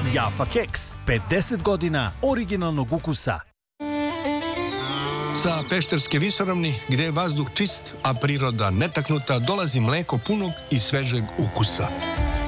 Jafa keks, 50 godina originalnog ukusa. Sa Pešterske visoravni, gde je vazduh čist, a priroda netaknuta, dolazi mleko punog i svežeg ukusa.